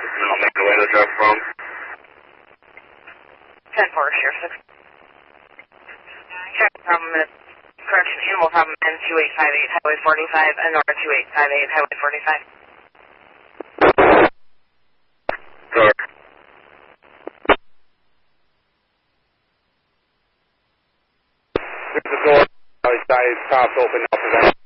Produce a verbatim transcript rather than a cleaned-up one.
and I'll make the window drop from. ten four, Sheriff six. Check problem, uh, correction, animal problem, N two eight five eight, Highway forty-five, and Nora two eight five eight, Highway forty-five. Sorry. There's the door outside, propped open up.